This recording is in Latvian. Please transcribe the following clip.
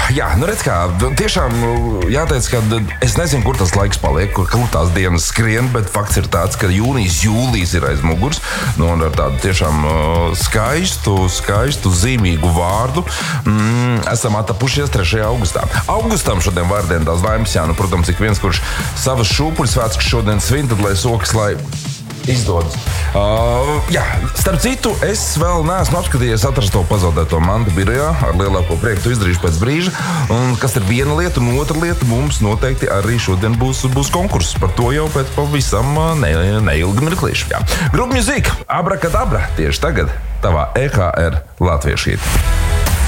Jā, redz kā, tiešām jāteic, ka es nezinu, kur tas laiks paliek, kur tās dienas skrien, bet fakts ir tāds, ka jūlijas ir aiz muguras, un ar tādu tiešām skaistu, zīmīgu vārdu esam atapušies 3. augustā. Augustam šodien vārdienās laimes, protams, ik viens, kurš savas šūpuļsvētkus šodien svin, tad lai sokas, lai izdodas. Starp citu, es vēl neesmu apskatījies atrasto pazaudēto mantu birojā. Ar lielāko prieku to izdarīšu pēc brīža. Un kas ir viena lieta, un otra lieta, mums noteikti arī šodien būs konkurss. Par to jau pēc pavisam neilga mirklīša. Grupa Music, Abrakadabra, tieši tagad tavā EKR Latviešu hītā.